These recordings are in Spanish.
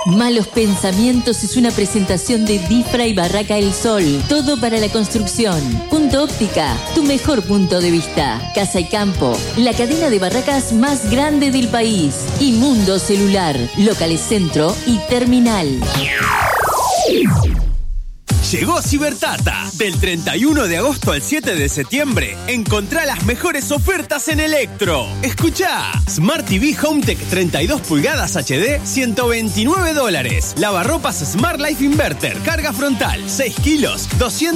Malos Pensamientos es una presentación de Difra y Barraca El Sol. Todo para la construcción. Punto Óptica, tu mejor punto de vista. Casa y Campo, la cadena de barracas más grande del país. Y Mundo Celular, locales Centro y Terminal. Llegó Cibertata. Del 31 de agosto al 7 de septiembre, encontrá las mejores ofertas en Electro. Escuchá. Smart TV HomeTech 32 pulgadas HD, $129. Lavarropas Smart Life Inverter, carga frontal, 6 kilos,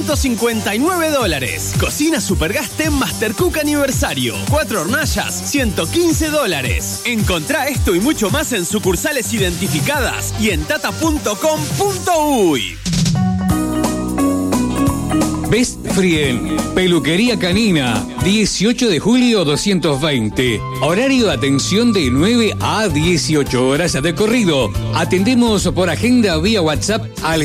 $259. Cocina Supergas TEM Master Cook Aniversario, 4 hornallas, $115. Encontrá esto y mucho más en sucursales identificadas y en tata.com.uy. Best Frien, peluquería canina, 18 de julio 220. Horario de atención de 9 a 18 horas de corrido. Atendemos por agenda vía WhatsApp al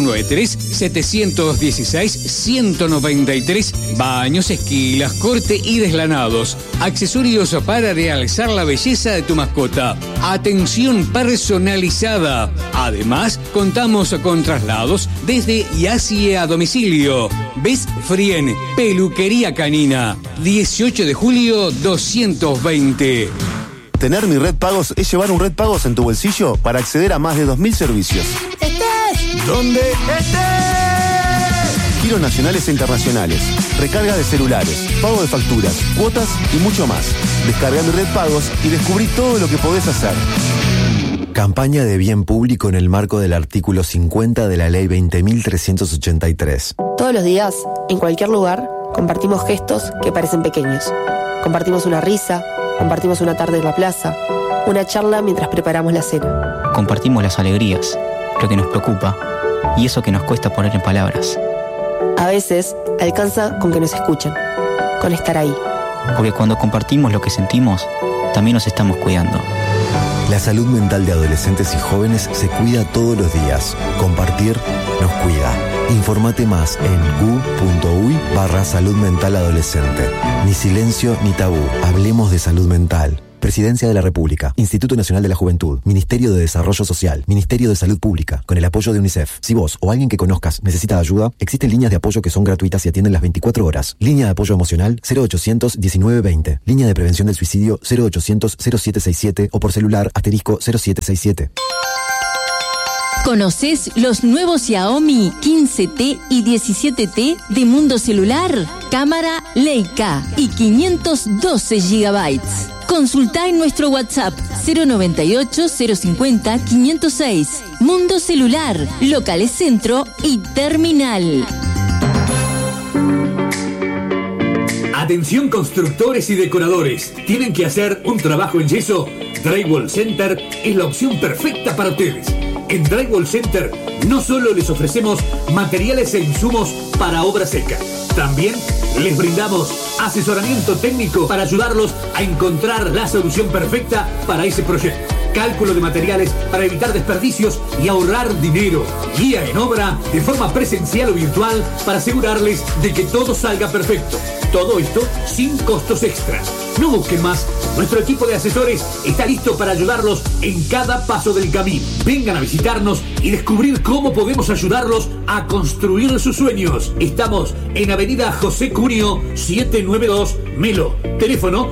093-716-193. Baños, esquilas, corte y deslanados. Accesorios para realzar la belleza de tu mascota. Atención personalizada. Además, contamos con traslados desde y hacia domicilio. Best Frien, peluquería canina, 18 de julio 220. Tener Mi Red Pagos es llevar un Red Pagos en tu bolsillo para acceder a más de 2.000 servicios. ¡Estés! ¿Dónde estés? Giros nacionales e internacionales, recarga de celulares, pago de facturas, cuotas y mucho más. Descarga Mi Red Pagos y descubrí todo lo que podés hacer. Campaña de bien público en el marco del artículo 50 de la Ley 20.383. Todos los días, en cualquier lugar, compartimos gestos que parecen pequeños. Compartimos una risa, compartimos una tarde en la plaza, una charla mientras preparamos la cena. Compartimos las alegrías, lo que nos preocupa y eso que nos cuesta poner en palabras. A veces, alcanza con que nos escuchen, con estar ahí. Porque cuando compartimos lo que sentimos, también nos estamos cuidando. La salud mental de adolescentes y jóvenes se cuida todos los días. Compartir nos cuida. Infórmate más en gu.uy/salud mental adolescente. Ni silencio ni tabú. Hablemos de salud mental. Presidencia de la República, Instituto Nacional de la Juventud, Ministerio de Desarrollo Social, Ministerio de Salud Pública, con el apoyo de UNICEF. Si vos o alguien que conozcas necesita ayuda, existen líneas de apoyo que son gratuitas y atienden las 24 horas. Línea de apoyo emocional 0800 1920. Línea de prevención del suicidio 0800 0767 o por celular *0767. ¿Conoces los nuevos Xiaomi 15T y 17T de Mundo Celular? Cámara Leica y 512 GB. Consulta en nuestro WhatsApp 098-050-506. Mundo Celular, locales Centro y Terminal. Atención constructores y decoradores. ¿Tienen que hacer un trabajo en yeso? Drywall Center es la opción perfecta para ustedes. En Drywall Center no solo les ofrecemos materiales e insumos para obra seca, también les brindamos asesoramiento técnico para ayudarlos a encontrar la solución perfecta para ese proyecto. Cálculo de materiales para evitar desperdicios y ahorrar dinero. Guía en obra de forma presencial o virtual para asegurarles de que todo salga perfecto. Todo esto sin costos extras. No busquen más. Nuestro equipo de asesores está listo para ayudarlos en cada paso del camino. Vengan a visitarnos y descubrir cómo podemos ayudarlos a construir sus sueños. Estamos en Avenida José Cunio 792 Melo. Teléfono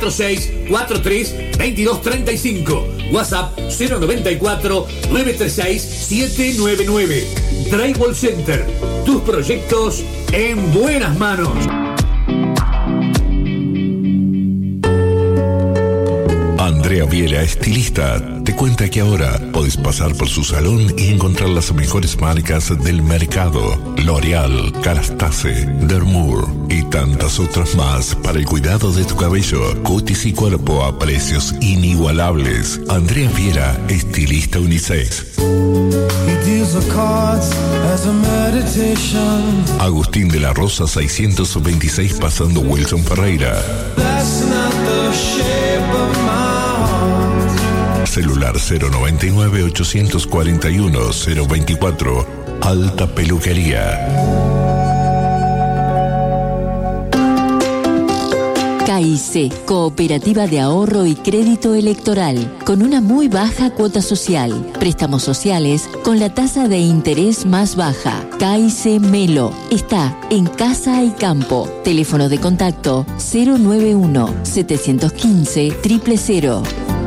4643-2235. WhatsApp 094-936-799. Drywall Center. Tus proyectos en buenas manos. Andrea Viera, estilista, te cuenta que ahora podés pasar por su salón y encontrar las mejores marcas del mercado. L'Oreal, Kerastase, Dermour y tantas otras más para el cuidado de tu cabello, cutis y cuerpo a precios inigualables. Andrea Viera, estilista unisex. Agustín de la Rosa 626 pasando Wilson Ferreira. Celular 099-841-024. Alta Peluquería. KIC, Cooperativa de Ahorro y Crédito Electoral, con una muy baja cuota social. Préstamos sociales con la tasa de interés más baja. KIC Melo está en Casa y Campo. Teléfono de contacto 091-715-000.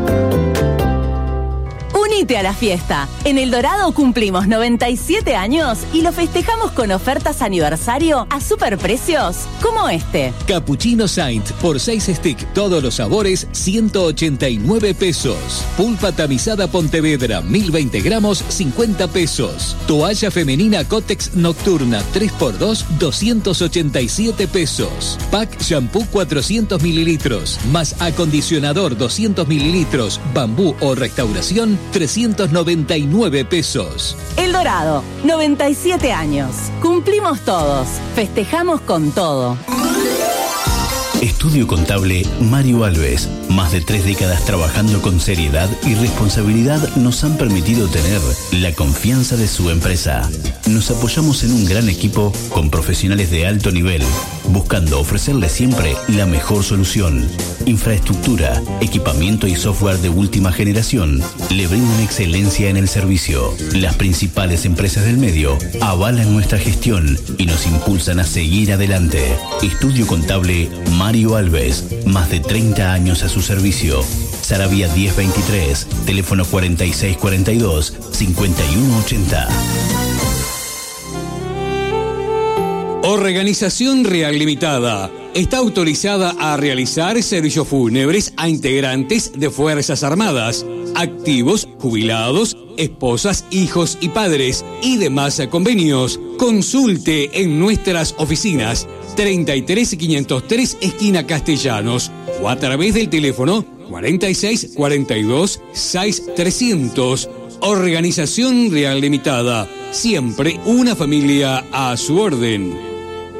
Unite a la fiesta. En El Dorado cumplimos 97 años y lo festejamos con ofertas aniversario a superprecios como este. Cappuccino Saint por 6 stick, todos los sabores, 189 pesos. Pulpa tamizada Pontevedra, 1020 gramos, 50 pesos. Toalla femenina Cotex Nocturna 3x2, 287 pesos. Pack shampoo 400 mililitros, más acondicionador 200 mililitros, bambú o restauración, 399 pesos. El Dorado, 97 años. Cumplimos todos. Festejamos con todo. Estudio Contable Mario Alves. Más de 3 décadas trabajando con seriedad y responsabilidad nos han permitido tener la confianza de su empresa. Nos apoyamos en un gran equipo con profesionales de alto nivel, buscando ofrecerle siempre la mejor solución. Infraestructura, equipamiento y software de última generación le brindan excelencia en el servicio. Las principales empresas del medio avalan nuestra gestión y nos impulsan a seguir adelante. Estudio Contable Mario Alves, más de 30 años a su servicio. Saravia 1023, teléfono 4642-5180. Organización Real Limitada. Está autorizada a realizar servicios fúnebres a integrantes de Fuerzas Armadas, activos, jubilados, esposas, hijos y padres y demás convenios. Consulte en nuestras oficinas 33503 esquina Castellanos o a través del teléfono 46 42 6300. Organización Real Limitada. Siempre una familia a su orden.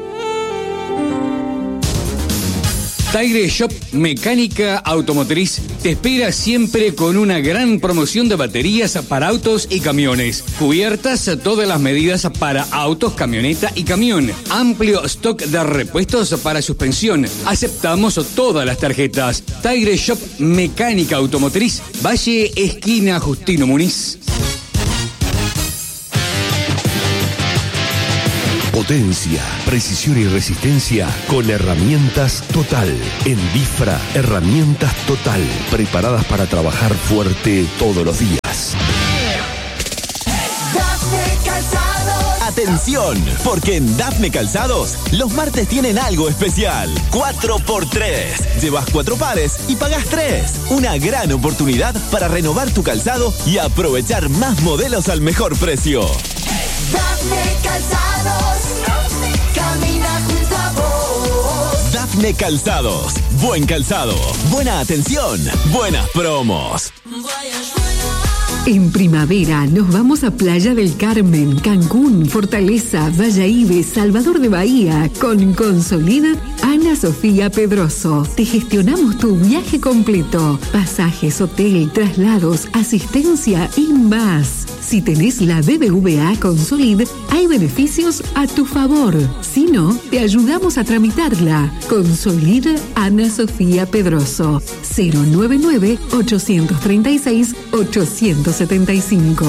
Tigre Shop Mecánica Automotriz te espera siempre con una gran promoción de baterías para autos y camiones. Cubiertas a todas las medidas para autos, camioneta y camión. Amplio stock de repuestos para suspensión. Aceptamos todas las tarjetas. Tigre Shop Mecánica Automotriz, Valle esquina Justino Muniz. Potencia, precisión y resistencia con herramientas Total. En Bifra, herramientas Total, preparadas para trabajar fuerte todos los días. Atención, porque en Dafne Calzados los martes tienen algo especial. 4x3. Llevas 4 pares y pagás 3. Una gran oportunidad para renovar tu calzado y aprovechar más modelos al mejor precio. Dafne Calzados, camina junto a vos. Dafne Calzados, buen calzado, buena atención, buenas promos. En primavera nos vamos a Playa del Carmen, Cancún, Fortaleza, Valladolid, Salvador de Bahía con Consolida Ana Sofía Pedroso. Te gestionamos tu viaje completo, pasajes, hotel, traslados, asistencia y más. Si tenés la BBVA Consolid, hay beneficios a tu favor. Si no, te ayudamos a tramitarla. Consolid Ana Sofía Pedroso. 099-836-875.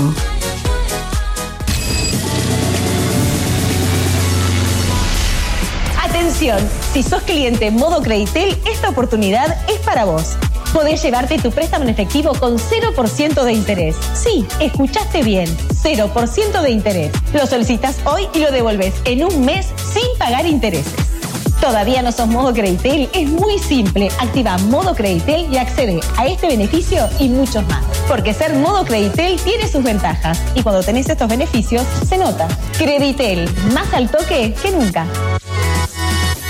Atención, si sos cliente Modo Creditel, esta oportunidad es para vos. Podés llevarte tu préstamo en efectivo con 0% de interés. Sí, escuchaste bien, 0% de interés. Lo solicitas hoy y lo devolvés en un mes sin pagar intereses. ¿Todavía no sos Modo Creditel? Es muy simple. Activa Modo Creditel y accede a este beneficio y muchos más. Porque ser Modo Creditel tiene sus ventajas. Y cuando tenés estos beneficios, se nota. Creditel, más al toque que nunca.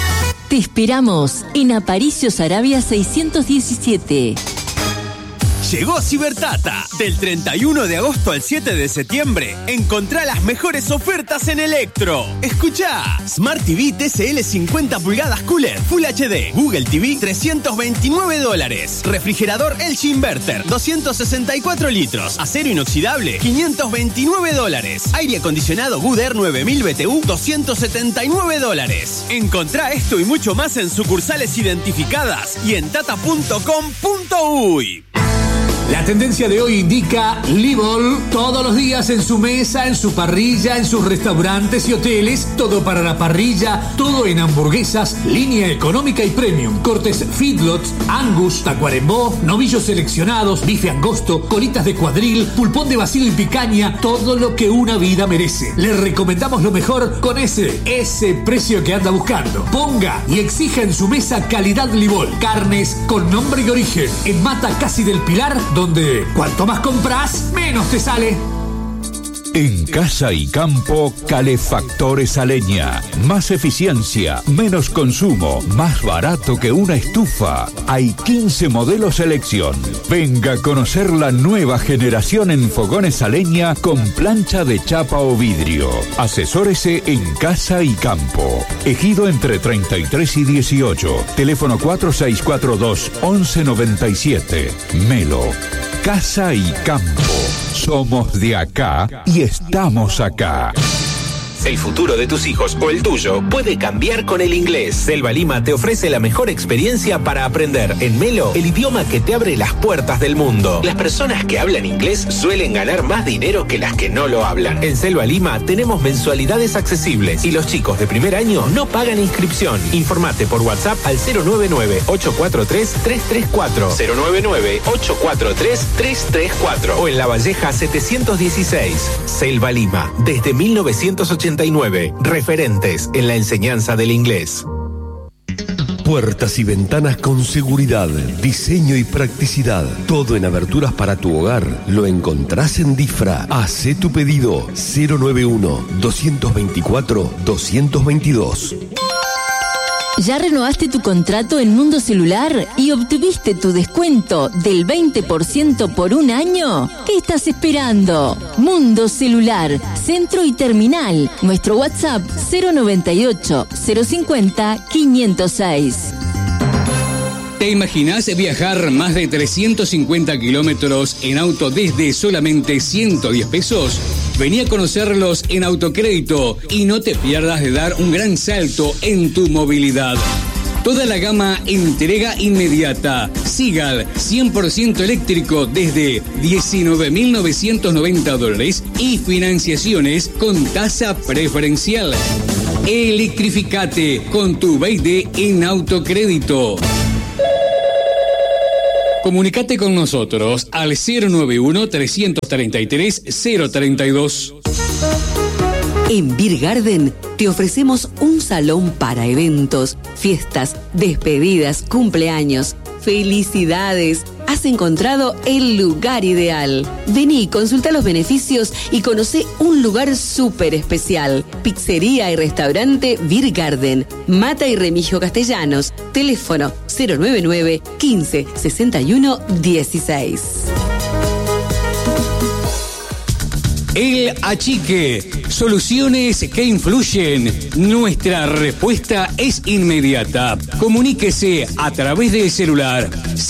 Te esperamos en Aparicio Saravia 617. Llegó Cibertata. Del 31 de agosto al 7 de septiembre, encontrá las mejores ofertas en electro. Escuchá: Smart TV TCL 50 pulgadas Cooler Full HD, Google TV $329, refrigerador LG Inverter 264 litros, acero inoxidable $529, aire acondicionado Good Air 9000 BTU $279. Encontrá esto y mucho más en sucursales identificadas y en tata.com.uy. La tendencia de hoy indica Libol, todos los días en su mesa, en su parrilla, en sus restaurantes y hoteles, todo para la parrilla, todo en hamburguesas, línea económica y premium, cortes feedlots, angus, tacuarembó, novillos seleccionados, bife angosto, colitas de cuadril, pulpón de basil y picaña, todo lo que una vida merece. Le recomendamos lo mejor con ese precio que anda buscando. Ponga y exija en su mesa calidad Libol, carnes con nombre y origen, en Mata Casi del Pilar, donde cuanto más compras, menos te sale. En Casa y Campo, calefactores a leña. Más eficiencia, menos consumo, más barato que una estufa. Hay 15 modelos selección. Venga a conocer la nueva generación en fogones a leña con plancha de chapa o vidrio. Asesórese en Casa y Campo. Ejido entre 33 y 18. Teléfono 4642-1197. Melo. Casa y Campo. Somos de acá y estamos acá. El futuro de tus hijos o el tuyo puede cambiar con el inglés. Selva Lima te ofrece la mejor experiencia para aprender en Melo, el idioma que te abre las puertas del mundo. Las personas que hablan inglés suelen ganar más dinero que las que no lo hablan. En Selva Lima tenemos mensualidades accesibles y los chicos de primer año no pagan inscripción. Informate por WhatsApp al 099-843-334, 099-843-334 o en La Valleja 716. Selva Lima, desde 1989. Referentes en la enseñanza del inglés. Puertas y ventanas con seguridad, diseño y practicidad. Todo en aberturas para tu hogar. Lo encontrás en Difra. Hacé tu pedido 091-224-222. ¿Ya renovaste tu contrato en Mundo Celular y obtuviste tu descuento del 20% por un año? ¿Qué estás esperando? Mundo Celular, Centro y Terminal. Nuestro WhatsApp 098-050-506. ¿Te imaginas viajar más de 350 kilómetros en auto desde solamente 110 pesos? Vení a conocerlos en Autocrédito y no te pierdas de dar un gran salto en tu movilidad. Toda la gama entrega inmediata. Sigal 100% eléctrico desde $19.990 y financiaciones con tasa preferencial. Electrificate con tu BYD en Autocrédito. Comunicate con nosotros al 091-333-032. En Beer Garden te ofrecemos un salón para eventos, fiestas, despedidas, cumpleaños. ¡Felicidades! Has encontrado el lugar ideal. Vení, consulta los beneficios y conoce un lugar súper especial. Pizzería y restaurante Beer Garden, Mata y Remigio Castellanos. Teléfono 099 15 61 16. El Achique, soluciones que influyen. Nuestra respuesta es inmediata. Comuníquese a través del celular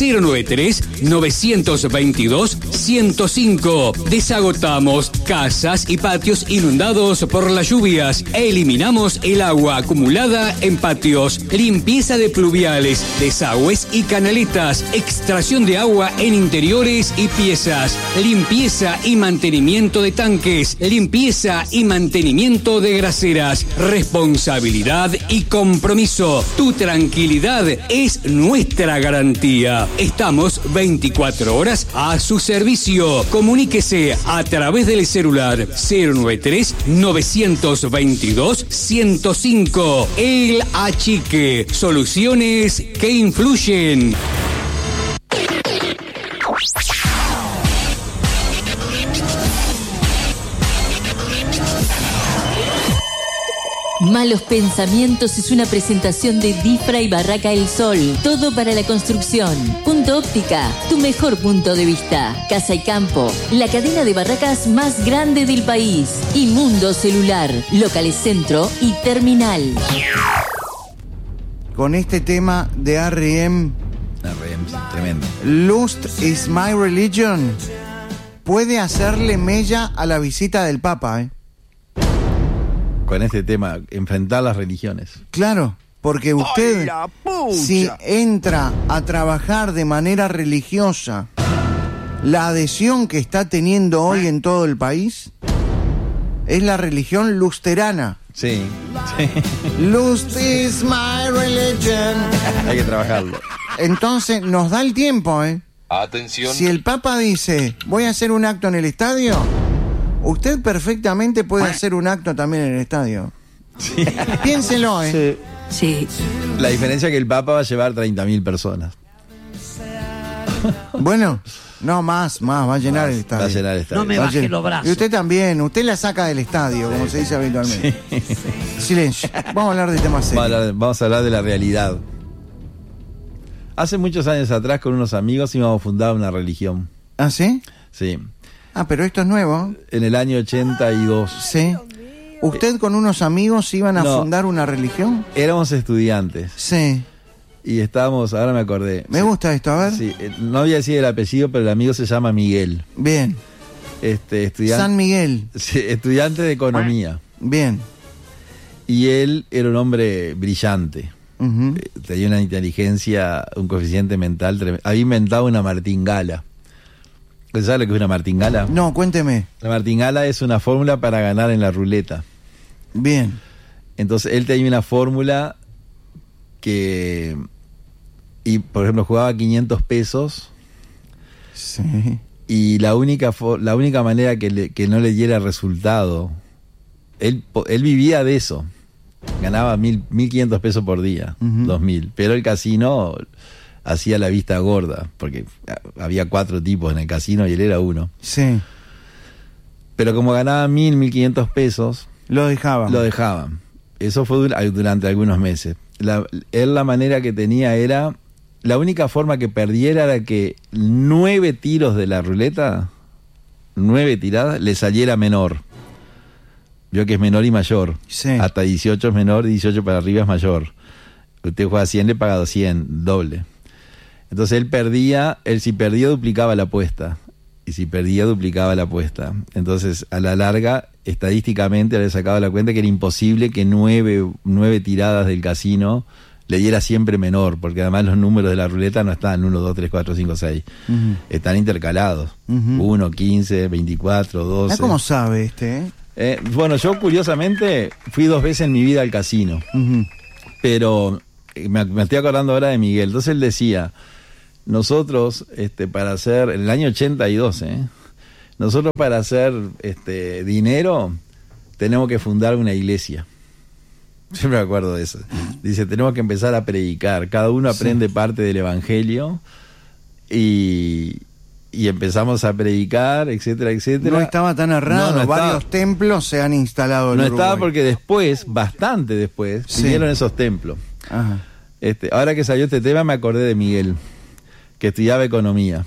093-922-105. Desagotamos casas y patios inundados por las lluvias. Eliminamos el agua acumulada en patios. Limpieza de pluviales, desagües y canaletas. Extracción de agua en interiores y piezas. Limpieza y mantenimiento de tanques. Limpieza y mantenimiento de graseras. Responsabilidad y compromiso. Tu tranquilidad es nuestra garantía. Estamos 24 horas a su servicio. Comuníquese a través del celular 093-922-105. El Achique. Soluciones que influyen. Malos Pensamientos es una presentación de Difra y Barraca El Sol. Todo para la construcción. Punto Óptica, tu mejor punto de vista. Casa y Campo, la cadena de barracas más grande del país. Y Mundo Celular, locales Centro y Terminal. Con este tema de R.E.M., tremendo. Lust is my religion, puede hacerle mella a la visita del Papa, Con este tema, enfrentar las religiones. Claro, porque usted, si entra a trabajar de manera religiosa, la adhesión que está teniendo hoy en todo el país es la religión lusterana. Sí. Lust is my religion. Hay que trabajarlo. Entonces nos da el tiempo, Atención. Si el Papa dice, voy a hacer un acto en el estadio, usted perfectamente puede hacer un acto también en el estadio. Sí. Piénselo, Sí. La diferencia es que el Papa va a llevar 30.000 personas. Bueno, no, más, va a llenar el estadio. Va a llenar el estadio. No me baje los brazos. Y usted también, usted la saca del estadio, como se dice habitualmente. Sí. Silencio, vamos a hablar de temas serios. Vamos a hablar de la realidad. Hace muchos años atrás, con unos amigos, íbamos a fundar una religión. ¿Ah, sí? Sí. Ah, pero esto es nuevo. En el año 82. Sí. ¿Usted con unos amigos iban a fundar una religión? Éramos estudiantes. Sí. Y estábamos, ahora me acordé. Me gusta esto, a ver. Sí, no voy a decir el apellido, pero el amigo se llama Miguel. Bien. Estudiante. San Miguel. Sí, estudiante de economía. Bien. Y él era un hombre brillante. Uh-huh. Tenía una inteligencia, un coeficiente mental tremendo. Había inventado una martingala. ¿Sabes lo que es una martingala? No, cuénteme. La martingala es una fórmula para ganar en la ruleta. Bien. Entonces él tenía una fórmula que... Y, por ejemplo, jugaba 500 pesos. Sí. Y la única manera que no le diera resultado, él vivía de eso. Ganaba 1.500 pesos por día, 2.000. Pero el casino hacía la vista gorda, porque había 4 tipos en el casino y él era uno. Sí. Pero como ganaba 1.500 pesos... Lo dejaban. Eso fue durante algunos meses. La manera que tenía era... La única forma que perdiera era que 9 tiros de la ruleta, 9 tiradas, le saliera menor. Vio que es menor y mayor. Sí. Hasta 18 es menor, 18 para arriba es mayor. Usted juega 100, le paga 200, doble. Entonces él si perdía, duplicaba la apuesta. Y si perdía, duplicaba la apuesta. Entonces, a la larga, estadísticamente, le sacaba la cuenta que era imposible que 9 tiradas del casino le diera siempre menor, porque además los números de la ruleta no están 1, 2, 3, 4, 5, 6. Están intercalados. 1, 15, 24, 12. ¿Cómo sabe Bueno, yo curiosamente fui 2 veces en mi vida al casino. Pero me estoy acordando ahora de Miguel. Entonces él decía, nosotros, para hacer, en el año 82, nosotros para hacer dinero tenemos que fundar una iglesia. Siempre me acuerdo de eso. Dice, tenemos que empezar a predicar. Cada uno aprende parte del evangelio y empezamos a predicar, etcétera, etcétera. No estaba tan errado. No varios templos se han instalado en No Uruguay. estaba porque después, bastante después, vinieron esos templos. Ajá. Ahora que salió este tema me acordé de Miguel, que estudiaba economía.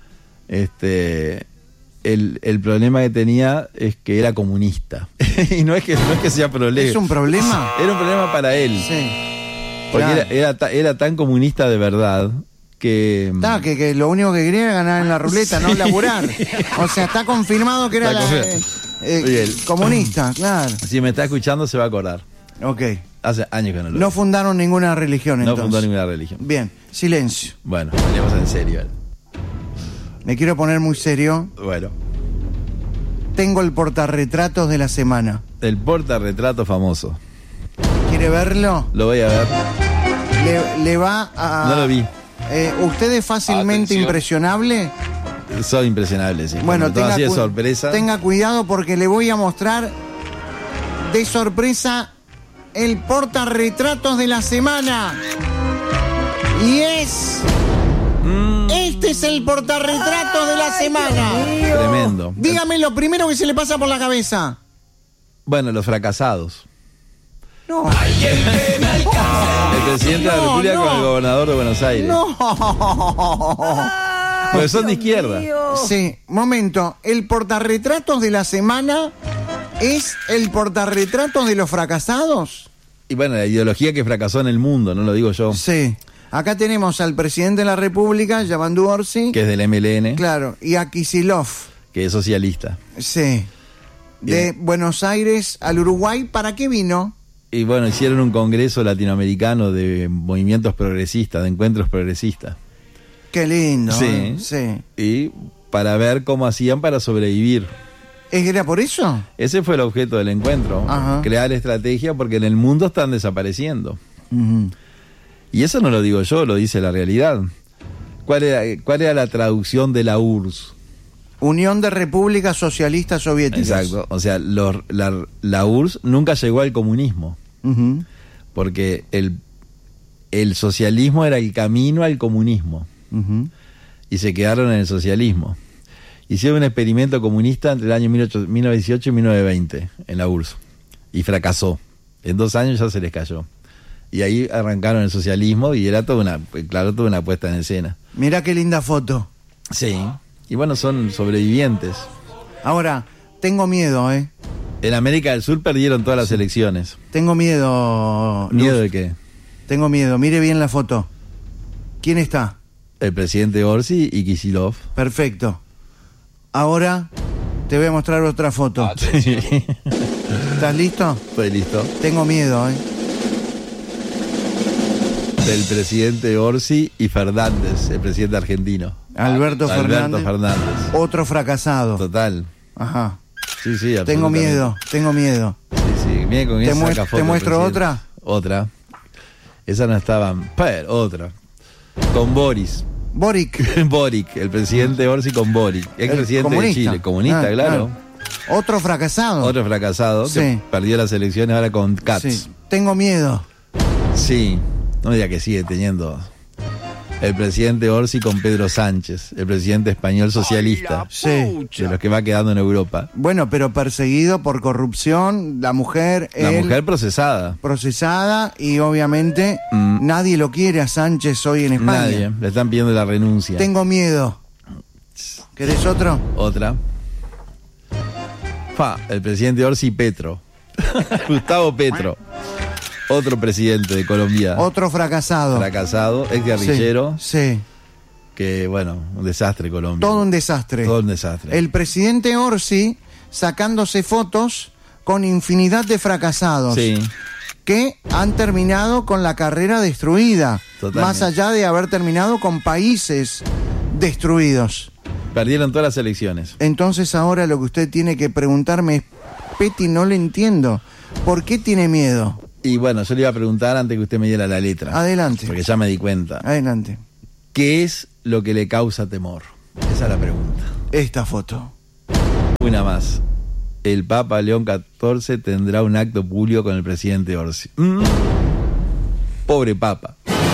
El problema que tenía es que era comunista. Y no es que sea problema. ¿Es un problema? Era un problema para él. Sí. Porque era tan comunista de verdad que lo único que quería era ganar en la ruleta, no laburar. O sea, está confirmado que era comunista, claro. Si me está escuchando se va a acordar. Ok. Hace años que no lo No fundaron ninguna religión, entonces. No fundó ninguna religión. Bien, silencio. Bueno, hablemos en serio. Me quiero poner muy serio. Bueno. Tengo el portarretratos de la semana. El portarretrato famoso. ¿Quiere verlo? Lo voy a ver. Le va a... No lo vi. ¿Usted es fácilmente impresionable? Soy impresionable, sí. Bueno, tenga así de sorpresa. Tenga cuidado porque le voy a mostrar de sorpresa el portarretratos de la semana. Y es... Este es el portarretrato de la semana. Tremendo. Dígame lo primero que se le pasa por la cabeza. Bueno, los fracasados. No. El presidente de la República con el gobernador de Buenos Aires. No. Porque son de izquierda. Sí, momento. El portarretratos de la semana es el portarretratos de los fracasados. Y bueno, la ideología que fracasó en el mundo, no lo digo yo. Sí. Acá tenemos al presidente de la República, Yamandu Orsi. Que es del MLN. Claro. Y a Kicillof. Que es socialista. Sí. De Buenos Aires al Uruguay. ¿Para qué vino? Y bueno, hicieron un congreso latinoamericano de movimientos progresistas, de encuentros progresistas. Qué lindo. Sí. Sí. Y para ver cómo hacían para sobrevivir. ¿Era por eso? Ese fue el objeto del encuentro. Ajá. Crear estrategia porque en el mundo están desapareciendo. Y eso no lo digo yo, lo dice la realidad. ¿Cuál era la traducción de la URSS? Unión de Repúblicas Socialistas Soviéticas. Exacto. O sea, la URSS nunca llegó al comunismo. Porque el socialismo era el camino al comunismo. Y se quedaron en el socialismo. Hicieron un experimento comunista entre el año 1918 y 1920 en la URSS. Y fracasó. En 2 años ya se les cayó. Y ahí arrancaron el socialismo y era toda una puesta en escena. Mirá qué linda foto. Sí. Y bueno, son sobrevivientes. Ahora, tengo miedo, ¿eh? En América del Sur perdieron todas las elecciones. Tengo miedo. ¿Miedo Luz. de qué? Tengo miedo. Mire bien la foto. ¿Quién está? El presidente Orsi y Kicillof. Perfecto. Ahora te voy a mostrar otra foto. ¿Estás listo? Estoy listo. Tengo miedo, ¿eh? Del presidente Orsi y Fernández, el presidente argentino. Alberto Fernández. Otro fracasado. Total. Ajá. Sí, sí, Tengo miedo. Sí, sí. Mira con esa saca foto. ¿Te muestro otra? Otra. Esa no estaba. Pero, otra. Con Boris. Boric, el presidente Orsi con Boric. Expresidente de Chile. Comunista, claro. Otro fracasado. Sí. Que perdió las elecciones ahora con Katz. Sí. Tengo miedo. Sí. No diga que sigue teniendo. El presidente Orsi con Pedro Sánchez, el presidente español socialista. Sí. De los que va quedando en Europa. Bueno, pero perseguido por corrupción, la mujer procesada. Procesada y obviamente nadie lo quiere a Sánchez hoy en España. Nadie, le están pidiendo la renuncia. Tengo miedo. ¿Querés otro? Otra. El presidente Orsi Petro. Gustavo Petro. Otro presidente de Colombia. Otro fracasado. Ex guerrillero. Sí. Que, bueno, un desastre Colombia. Todo un desastre. El presidente Orsi sacándose fotos con infinidad de fracasados. Sí. Que han terminado con la carrera destruida. Totalmente. Más allá de haber terminado con países destruidos. Perdieron todas las elecciones. Entonces ahora lo que usted tiene que preguntarme es, Peti, no le entiendo. ¿Por qué tiene miedo? Y bueno, yo le iba a preguntar antes que usted me diera la letra. Adelante. Porque ya me di cuenta. Adelante. ¿Qué es lo que le causa temor? Esa es la pregunta. Esta foto. Una más. El Papa León XIV tendrá un acto público con el presidente Orsi. Pobre Papa.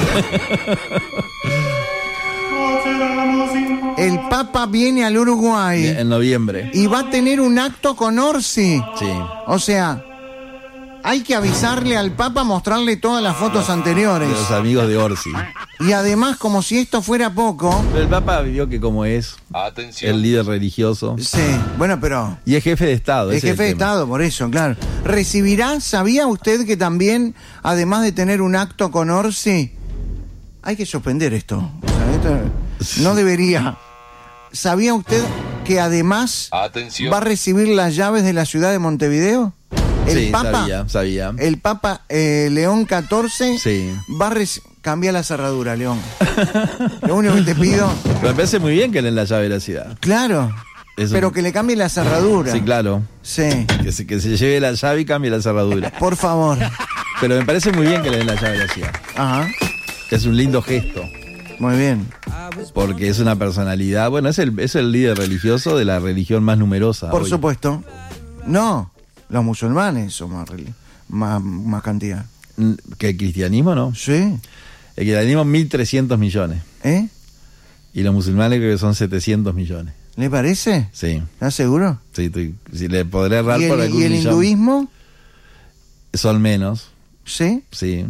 El Papa viene al Uruguay. En noviembre. Y va a tener un acto con Orsi. Sí. O sea, hay que avisarle al Papa, mostrarle todas las fotos anteriores. De los amigos de Orsi. Y además, como si esto fuera poco... Pero el Papa vio que como es el líder religioso. Sí, bueno, pero... Y es jefe de Estado. Es jefe de Estado, por eso, claro. ¿Recibirá? ¿Sabía usted que también, además de tener un acto con Orsi... Hay que suspender esto. O sea, esto no debería... ¿Sabía usted que además va a recibir las llaves de la ciudad de Montevideo? El Papa, sabía. El Papa León XIV sí. Va a cambia la cerradura, León. Lo único que te pido... Me parece muy bien que le den la llave de la ciudad. Claro, pero que le cambie la cerradura. Sí, claro. Sí. Que se lleve la llave y cambie la cerradura. Por favor. Pero me parece muy bien que le den la llave de la ciudad. Ajá. Es un lindo gesto. Muy bien. Porque es una personalidad, bueno, es el líder religioso de la religión más numerosa. Por supuesto. No, los musulmanes son más cantidad. ¿Que el cristianismo no? Sí. El cristianismo 1.300 millones. ¿Eh? Y los musulmanes creo que son 700 millones. ¿Le parece? Sí. ¿Estás seguro? Sí, si le podré errar por algún millón. ¿Y el hinduismo? Son menos. ¿Sí? Sí.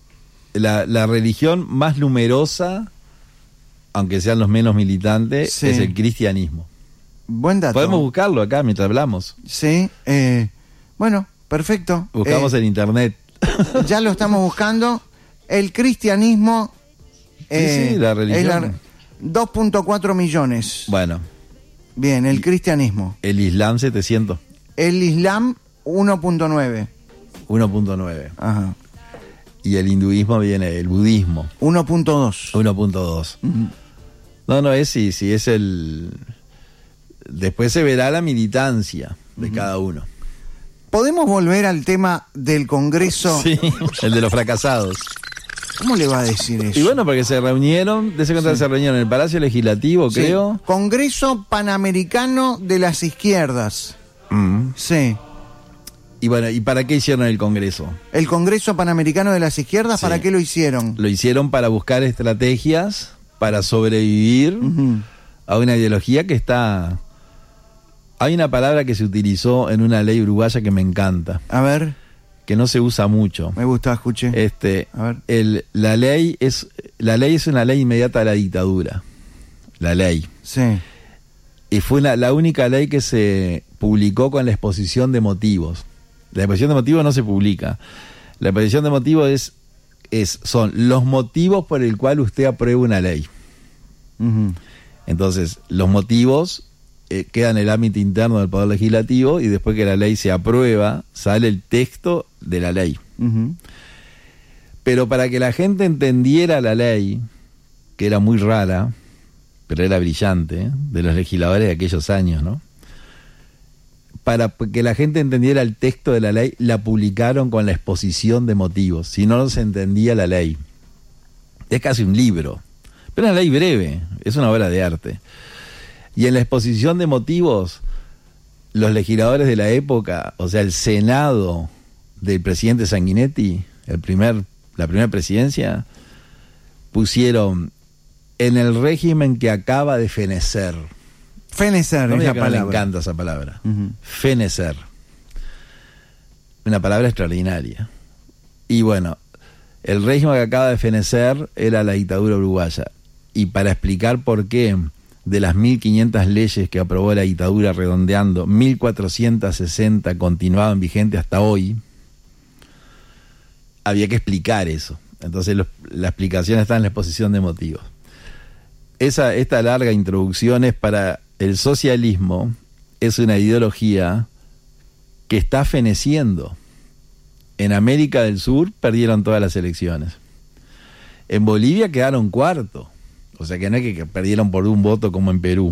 La religión más numerosa, aunque sean los menos militantes, Sí. es el cristianismo. Buen dato. Podemos buscarlo acá mientras hablamos. Sí. Bueno, perfecto. Buscamos en internet. Ya lo estamos buscando. El cristianismo. Sí, la religión. es 2.4 millones. Bueno. Bien, el cristianismo. El Islam 700. El Islam 1.9. 1.9. Ajá. Y el hinduismo viene, el budismo. 1.2. 1.2. No, es sí, es el... Después se verá la militancia de cada uno. ¿Podemos volver al tema del Congreso? Sí, el de los fracasados. ¿Cómo le va a decir eso? Y bueno, porque se reunieron, se reunieron en el Palacio Legislativo, Sí. creo. Congreso Panamericano de las Izquierdas. Sí. Y bueno, ¿y para qué hicieron el Congreso? El Congreso Panamericano de las Izquierdas, Sí. ¿para qué lo hicieron? Lo hicieron para buscar estrategias para sobrevivir a una ideología que está... Hay una palabra que se utilizó en una ley uruguaya que me encanta. A ver. Que no se usa mucho. Me gusta, escuche. A ver. La ley es una ley inmediata a la dictadura. La ley. Sí. Y fue la única ley que se publicó con la exposición de motivos. La exposición de motivos no se publica. La exposición de motivos son los motivos por el cual usted aprueba una ley. Entonces, los motivos quedan en el ámbito interno del Poder Legislativo y después que la ley se aprueba, sale el texto de la ley. Pero para que la gente entendiera la ley, que era muy rara, pero era brillante, de los legisladores de aquellos años, ¿no? Para que la gente entendiera el texto de la ley, la publicaron con la exposición de motivos. Si no se entendía la ley. Es casi un libro, pero una ley breve, es una obra de arte. Y en la exposición de motivos, los legisladores de la época, o sea, el Senado del presidente Sanguinetti, la primera presidencia, pusieron en el régimen que acaba de fenecer. Fenecer, No me esa diga que no le palabra. encanta esa palabra. Fenecer. Una palabra extraordinaria. Y bueno, el régimen que acaba de fenecer era la dictadura uruguaya. Y para explicar por qué, de las 1.500 leyes que aprobó la dictadura redondeando, 1.460 continuaban vigentes hasta hoy, había que explicar eso. Entonces la explicación está en la exposición de motivos. Esta larga introducción es para el socialismo, es una ideología que está feneciendo. En América del Sur perdieron todas las elecciones. En Bolivia quedaron cuarto. O sea que no es que perdieron por un voto como en Perú.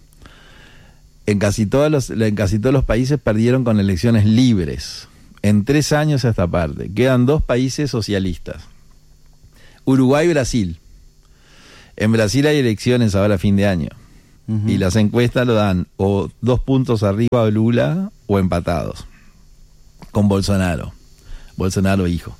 En casi todos los países perdieron con elecciones libres. En 3 años a esta parte. Quedan 2 países socialistas. Uruguay y Brasil. En Brasil hay elecciones ahora a fin de año. Y las encuestas lo dan o 2 puntos arriba de Lula o empatados. Con Bolsonaro. Bolsonaro hijo.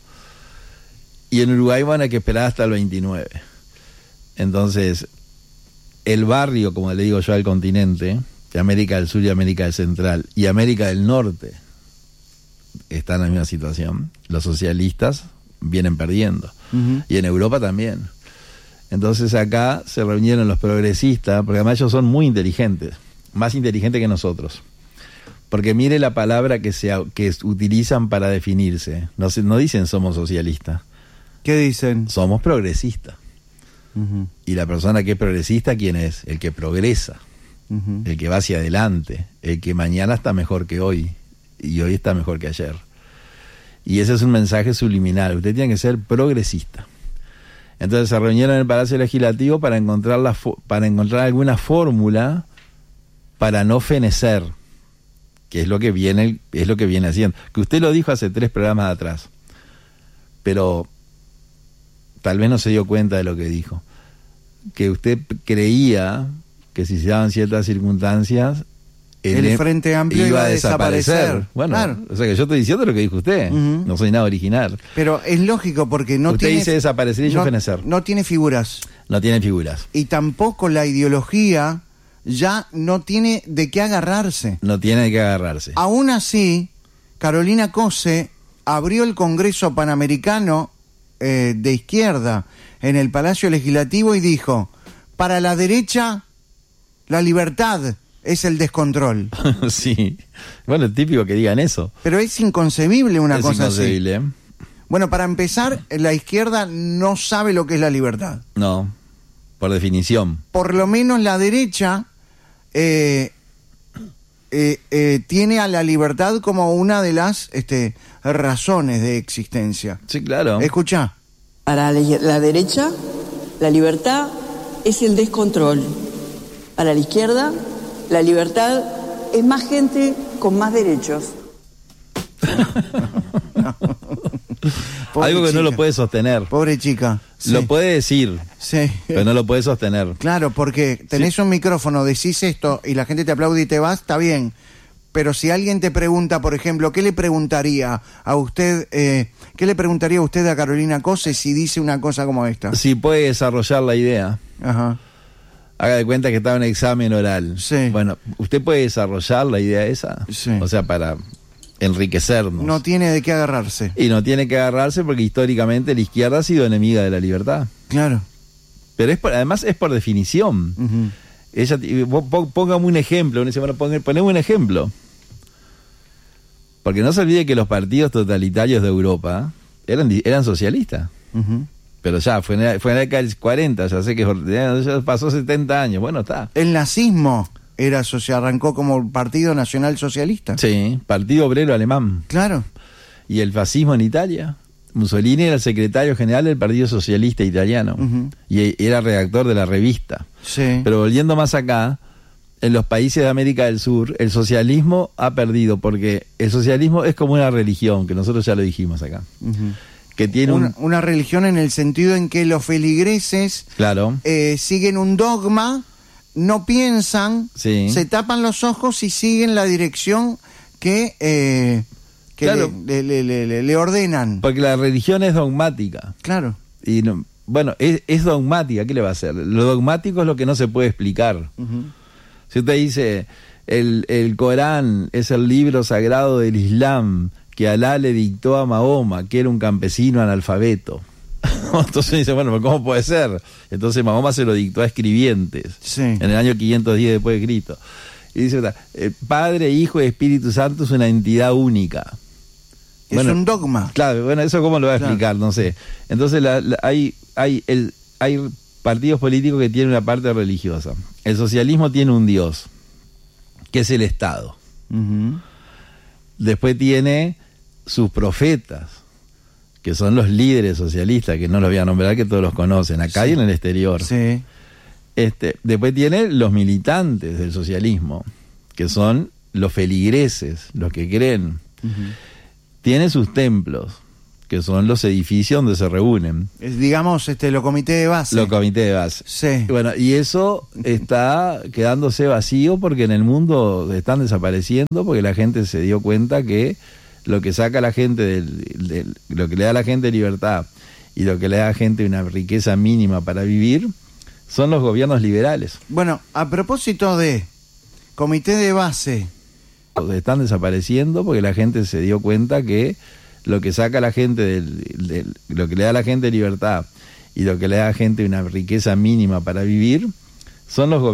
Y en Uruguay van a que esperar hasta el 29. Entonces, el barrio, como le digo yo al continente, de América del Sur y América del Central, y América del Norte, están en la misma situación. Los socialistas vienen perdiendo. Y en Europa también. Entonces acá se reunieron los progresistas, porque además ellos son muy inteligentes, más inteligentes que nosotros. Porque mire la palabra que utilizan para definirse. No dicen somos socialistas. ¿Qué dicen? Somos progresistas. Y la persona que es progresista, ¿quién es? El que progresa, el que va hacia adelante, el que mañana está mejor que hoy y hoy está mejor que ayer. Y ese es un mensaje subliminal. Usted tiene que ser progresista. Entonces se reunieron en el Palacio Legislativo para encontrar alguna fórmula para no fenecer, que es lo que viene haciendo. Que usted lo dijo hace 3 programas atrás, pero tal vez no se dio cuenta de lo que dijo. Que usted creía que si se daban ciertas circunstancias el Frente Amplio iba a desaparecer. Bueno, claro. O sea que yo estoy diciendo lo que dijo usted. No soy nada original. Pero es lógico porque no usted tiene... dice desaparecer y yo fenecer. No tiene figuras. No tiene figuras. Y tampoco la ideología ya no tiene de qué agarrarse. No tiene de qué agarrarse. Aún así, Carolina Cose abrió el Congreso Panamericano de izquierda en el Palacio Legislativo y dijo: para la derecha, la libertad es el descontrol. Sí. Bueno, es típico que digan eso. Pero es inconcebible una cosa inconcebible, así. Bueno, para empezar, la izquierda no sabe lo que es la libertad. No, por definición. Por lo menos la derecha tiene a la libertad como una de las razones de existencia. Sí, claro. Escuchá. Para la derecha, la libertad es el descontrol. Para la izquierda, la libertad es más gente con más derechos. Algo que chica no lo puede sostener. Pobre chica. Sí. Lo puede decir, sí, pero no lo puede sostener. Claro, porque tenés un micrófono, decís esto y la gente te aplaude y te vas, está bien. Pero si alguien te pregunta, por ejemplo, ¿qué le preguntaría a usted a Carolina Cose si dice una cosa como esta? Si puede desarrollar la idea. Ajá. Haga de cuenta que está en un examen oral. Sí. Bueno, ¿usted puede desarrollar la idea esa? Sí. O sea, para enriquecernos. No tiene de qué agarrarse. Y no tiene que agarrarse porque históricamente la izquierda ha sido enemiga de la libertad. Claro. Pero además es por definición. Uh-huh. Póngame un ejemplo. Poneme un ejemplo. Porque no se olvide que los partidos totalitarios de Europa eran socialistas. Uh-huh. Pero ya, fue en la década del 40, ya sé que ya pasó 70 años. Bueno, está. El nazismo arrancó como Partido Nacional Socialista. Sí, Partido Obrero Alemán. Claro. Y el fascismo en Italia. Mussolini era el secretario general del Partido Socialista Italiano. Uh-huh. Y era redactor de la revista. Sí. Pero volviendo más acá, en los países de América del Sur, el socialismo ha perdido, porque el socialismo es como una religión, que nosotros ya lo dijimos acá. Uh-huh. Que tiene una religión en el sentido en que los feligreses claro. Siguen un dogma, no piensan, sí. se tapan los ojos y siguen la dirección que claro. le ordenan. Porque la religión es dogmática. Claro. Y no, bueno, es dogmática, ¿qué le va a hacer? Lo dogmático es lo que no se puede explicar. Uh-huh. Si usted dice, el Corán es el libro sagrado del Islam que Alá le dictó a Mahoma, que era un campesino analfabeto. Entonces dice, bueno, pero ¿cómo puede ser? Entonces Mahoma se lo dictó a escribientes, sí. En el año 510 después de Cristo. Y dice, Padre, Hijo y Espíritu Santo es una entidad única. Es bueno, un dogma. Claro, bueno, eso cómo lo va a explicar, no sé. Entonces hay partidos políticos que tienen una parte religiosa. El socialismo tiene un Dios, que es el Estado. Uh-huh. Después tiene sus profetas, que son los líderes socialistas, que no los voy a nombrar, que todos los conocen, acá sí. Y en el exterior. Sí. Después tiene los militantes del socialismo, que son los feligreses, los que creen. Uh-huh. Tiene sus templos, que son los edificios donde se reúnen. Digamos, los comités de base. Los comités de base. Sí. Bueno, y eso está quedándose vacío porque en el mundo están desapareciendo, porque la gente se dio cuenta que lo que saca a la gente lo que le da a la gente libertad y lo que le da a la gente una riqueza mínima para vivir son los gobiernos liberales. Bueno, a propósito de comité de base, están desapareciendo porque la gente se dio cuenta que lo que saca a la gente lo que le da a la gente libertad y lo que le da a la gente una riqueza mínima para vivir son los gobiernos